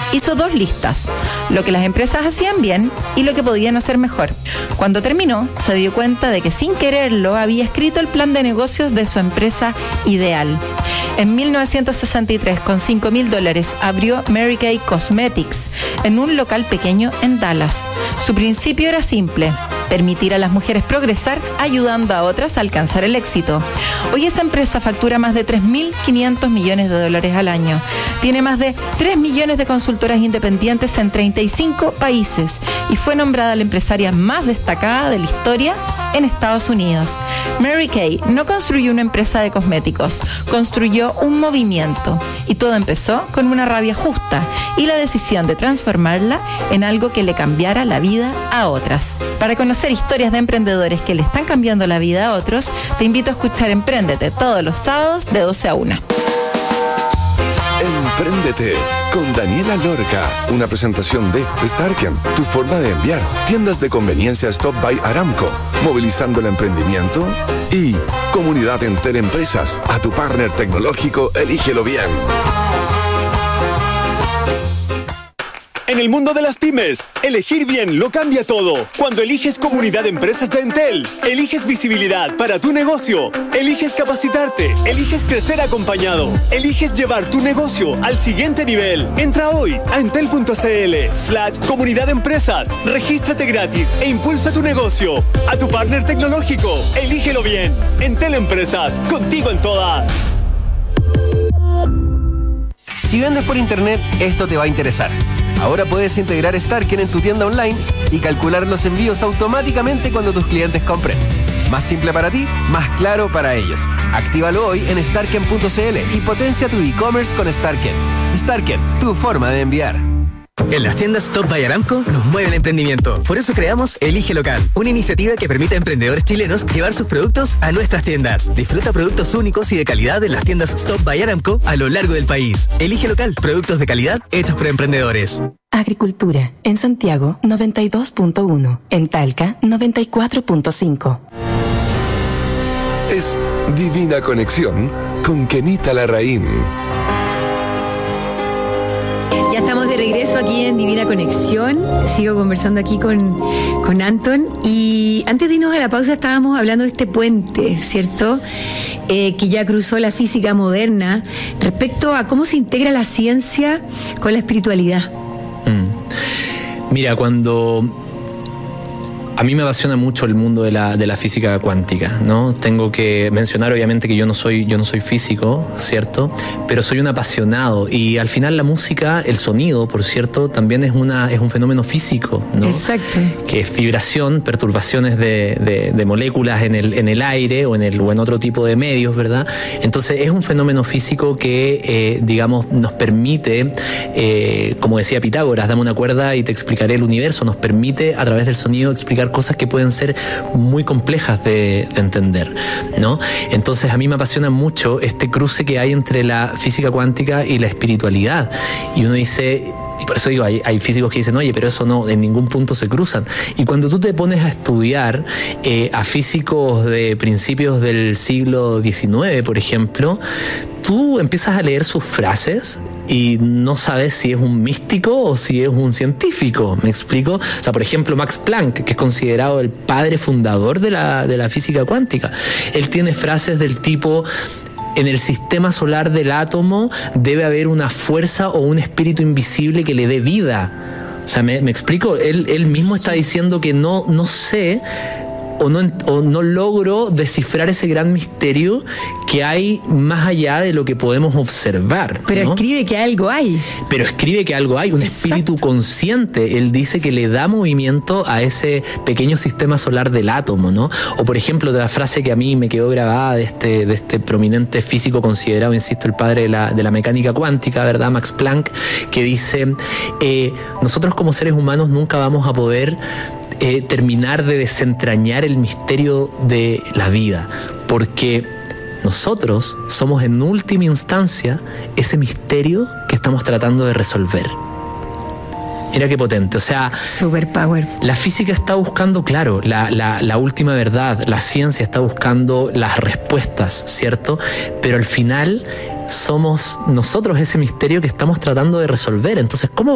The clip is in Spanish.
hizo 2 listas: lo que las empresas hacían bien y lo que podían hacer mejor. Cuando terminó, se dio cuenta de que sin quererlo había escrito el plan de negocios de su empresa ideal. En 1963, con $5,000, abrió Mary Kay Cosmetics en un local pequeño en Dallas. Su principio era simple: permitir a las mujeres progresar ayudando a otras a alcanzar el éxito. Hoy esa empresa factura más de $3.500 millones al año. Tiene más de 3 millones de consultoras independientes en 35 países y fue nombrada la empresaria más destacada de la historia en Estados Unidos. Mary Kay no construyó una empresa de cosméticos, construyó un movimiento, y todo empezó con una rabia justa y la decisión de transformarla en algo que le cambiara la vida a otras. Para conocer historias de emprendedores que le están cambiando la vida a otros, te invito a escuchar Empréndete todos los sábados de 12 a 1. Empréndete con Daniela Lorca, una presentación de Starken, tu forma de enviar, tiendas de conveniencia Stop by Aramco, movilizando el emprendimiento, y Comunidad Enter Empresas, a tu partner tecnológico, elígelo bien. En el mundo de las pymes, elegir bien lo cambia todo. Cuando eliges Comunidad de Empresas de Entel, eliges visibilidad para tu negocio, eliges capacitarte, eliges crecer acompañado, eliges llevar tu negocio al siguiente nivel. Entra hoy a entel.cl/Comunidad de Empresas, regístrate gratis e impulsa tu negocio. A tu partner tecnológico, elígelo bien. Entel Empresas, contigo en todas. Si vendes por internet, esto te va a interesar. Ahora puedes integrar Starken en tu tienda online y calcular los envíos automáticamente cuando tus clientes compren. Más simple para ti, más claro para ellos. Actívalo hoy en starken.cl y potencia tu e-commerce con Starken. Starken, tu forma de enviar. En las tiendas Stop by Aramco nos mueve el emprendimiento. Por eso creamos Elige Local, una iniciativa que permite a emprendedores chilenos llevar sus productos a nuestras tiendas. Disfruta productos únicos y de calidad en las tiendas Stop by Aramco a lo largo del país. Elige Local, productos de calidad hechos por emprendedores. Agricultura, en Santiago 92.1, en Talca 94.5. Es Divina Conexión con Kenita Larraín. Ya estamos de regreso aquí en Divina Conexión. Sigo conversando aquí con Anton. Y antes de irnos a la pausa estábamos hablando de este puente, ¿cierto? Que ya cruzó la física moderna respecto a cómo se integra la ciencia con la espiritualidad. Mira, cuando... A mí me apasiona mucho el mundo de la física cuántica, ¿no? Tengo que mencionar obviamente que yo no soy físico, ¿cierto? Pero soy un apasionado, y al final la música, el sonido, por cierto, también es un fenómeno físico, ¿no? Exacto. Que es vibración, perturbaciones de moléculas en el aire o en otro tipo de medios, ¿verdad? Entonces es un fenómeno físico que, digamos, nos permite, como decía Pitágoras, dame una cuerda y te explicaré el universo, nos permite a través del sonido explicar cosas que pueden ser muy complejas de entender, ¿no? Entonces a mí me apasiona mucho este cruce que hay entre la física cuántica y la espiritualidad, y uno dice... Y por eso digo, hay físicos que dicen, oye, pero eso no, en ningún punto se cruzan. Y cuando tú te pones a estudiar a físicos de principios del siglo XIX, por ejemplo, tú empiezas a leer sus frases y no sabes si es un místico o si es un científico, ¿me explico? O sea, por ejemplo, Max Planck, que es considerado el padre fundador de la física cuántica, él tiene frases del tipo... En el sistema solar del átomo debe haber una fuerza o un espíritu invisible que le dé vida. O sea, ¿me explico? Él mismo está diciendo que no sé o no logro descifrar ese gran misterio que hay más allá de lo que podemos observar. Pero ¿no? escribe que algo hay. Pero escribe que algo hay, un espíritu consciente. Él dice que le da movimiento a ese pequeño sistema solar del átomo, ¿no? O por ejemplo, de la frase que a mí me quedó grabada de este prominente físico considerado, insisto, el padre de la mecánica cuántica, ¿verdad? Max Planck, que dice, nosotros como seres humanos nunca vamos a poder terminar de desentrañar el misterio de la vida, porque nosotros somos en última instancia ese misterio que estamos tratando de resolver. Mira qué potente, o sea... Superpower. La física está buscando, claro, la última verdad, la ciencia está buscando las respuestas, ¿cierto? Pero al final somos nosotros ese misterio que estamos tratando de resolver. Entonces, ¿cómo